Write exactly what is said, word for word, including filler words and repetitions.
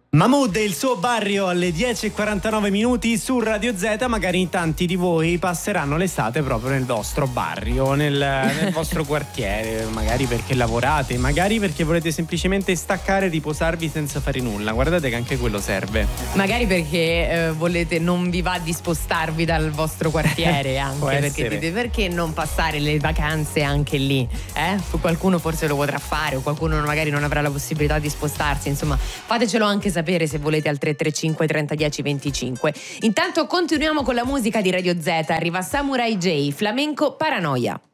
Mahmood e il suo Barrio alle dieci e quarantanove minuti su Radio Z. Magari tanti di voi passeranno l'estate proprio nel vostro barrio, nel, nel vostro quartiere, magari perché lavorate, magari perché volete semplicemente staccare e riposarvi senza fare nulla. Guardate che anche quello serve. Magari perché eh, volete, non vi va di spostarvi dal vostro quartiere anche perché dite, perché non passare le vacanze anche lì, eh? Qualcuno forse lo potrà fare o qualcuno magari non avrà la possibilità di spostarsi. Insomma, fatecelo anche sapere se volete al tre tre cinque trenta dieci venticinque. Intanto continuiamo con la musica di Radio Z. Arriva Samurai J, Flamenco Paranoia.